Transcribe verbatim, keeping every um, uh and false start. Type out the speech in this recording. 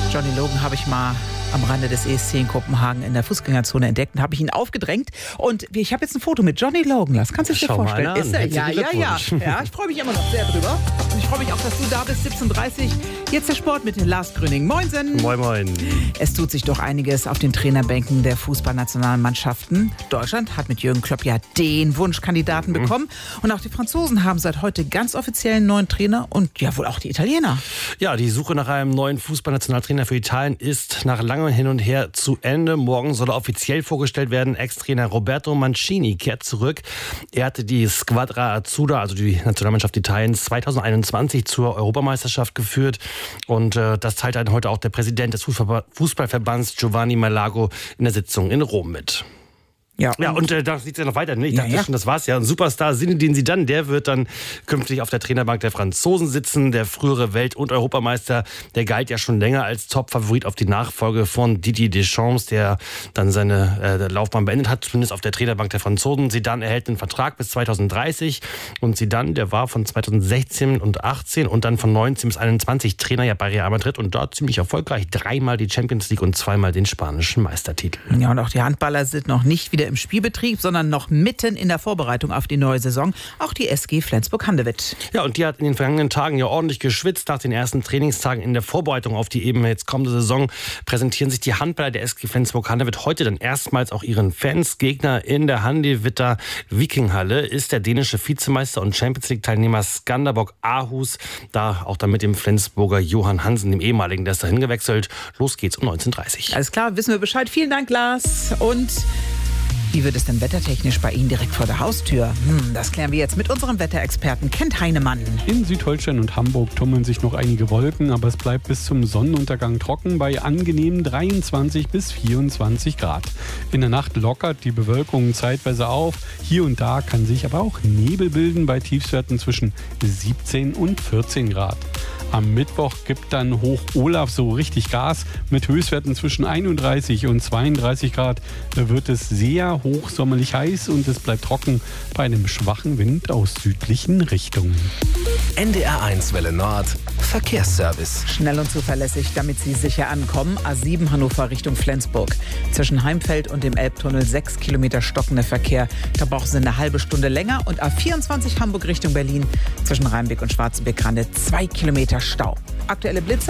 Johnny Logan habe ich mal am Rande des E S C in Kopenhagen in der Fußgängerzone entdeckt und habe ich ihn aufgedrängt. Und ich habe jetzt ein Foto mit Johnny Logan. Das kannst du dir Schau vorstellen. mal an. Ist er? Ja, ja, ja. Glückwunsch. Ja, ich freue mich immer noch sehr drüber. Und ich freue mich auch, dass du da bist, siebzehn Uhr dreißig. Jetzt der Sport mit Lars Gröning. Moinsen. Moin, moin. Es tut sich doch einiges auf den Trainerbänken der fußballnationalen Mannschaften. Deutschland hat mit Jürgen Klopp ja den Wunschkandidaten Mhm. bekommen. Und auch die Franzosen haben seit heute ganz offiziell einen neuen Trainer und ja wohl auch die Italiener. Ja, die Suche nach einem neuen Fußballnationaltrainer für Italien ist nach langem Hin und Her zu Ende. Morgen soll er offiziell vorgestellt werden. Ex-Trainer Roberto Mancini kehrt zurück. Er hatte die Squadra Azzurra, also die Nationalmannschaft Italiens, zwanzig einundzwanzig zur Europameisterschaft geführt. Und äh, das teilt dann heute auch der Präsident des Fußball- Fußballverbands Giovanni Malago in der Sitzung in Rom mit. Ja, Ja, und äh, da sieht es ja noch weiter. Ne? Ich Ja, dachte ja. schon, das war's ja. Ein Superstar Zinedine Zidane, der wird dann künftig auf der Trainerbank der Franzosen sitzen. Der frühere Welt- und Europameister, der galt ja schon länger als Top-Favorit auf die Nachfolge von Didier Deschamps, der dann seine äh, Laufbahn beendet hat, zumindest auf der Trainerbank der Franzosen. Zidane erhält einen Vertrag bis zwanzig dreißig und Zidane, der war von zwanzig sechzehn und achtzehn und dann von neunzehn bis einundzwanzig Trainer ja bei Real Madrid und dort ziemlich erfolgreich. Dreimal die Champions League und zweimal den spanischen Meistertitel. Ja, und auch die Handballer sind noch nicht wieder im Spielbetrieb, sondern noch mitten in der Vorbereitung auf die neue Saison. Auch die S G Flensburg-Handewitt. Ja, und die hat in den vergangenen Tagen ja ordentlich geschwitzt. Nach den ersten Trainingstagen in der Vorbereitung auf die eben jetzt kommende Saison präsentieren sich die Handballer der S G Flensburg-Handewitt heute dann erstmals auch ihren Fans. Gegner in der Handewitter Vikinghalle ist der dänische Vizemeister und Champions League-Teilnehmer Skanderborg Aarhus. Da auch dann mit dem Flensburger Johann Hansen, dem ehemaligen, der ist dahin gewechselt. Los geht's um neunzehn Uhr dreißig. Alles klar, wissen wir Bescheid. Vielen Dank, Lars. Und wie wird es denn wettertechnisch bei Ihnen direkt vor der Haustür? Hm, das klären wir jetzt mit unserem Wetterexperten Kent Heinemann. In Südholstein und Hamburg tummeln sich noch einige Wolken, aber es bleibt bis zum Sonnenuntergang trocken bei angenehmen dreiundzwanzig bis vierundzwanzig Grad. In der Nacht lockert die Bewölkung zeitweise auf. Hier und da kann sich aber auch Nebel bilden bei Tiefstwerten zwischen siebzehn und vierzehn Grad. Am Mittwoch gibt dann Hoch Olaf so richtig Gas. Mit Höchstwerten zwischen einunddreißig und zweiunddreißig Grad wird es sehr hochsommerlich heiß und es bleibt trocken bei einem schwachen Wind aus südlichen Richtungen. N D R eins Welle Nord, Verkehrsservice. Schnell und zuverlässig, damit Sie sicher ankommen. A sieben Hannover Richtung Flensburg. Zwischen Heimfeld und dem Elbtunnel sechs Kilometer stockender Verkehr. Da brauchen Sie eine halbe Stunde länger. Und A vierundzwanzig Hamburg Richtung Berlin. Zwischen Rheinbeck und Schwarzenbeck-Rande zwei Kilometer Stau. Aktuelle Blitzer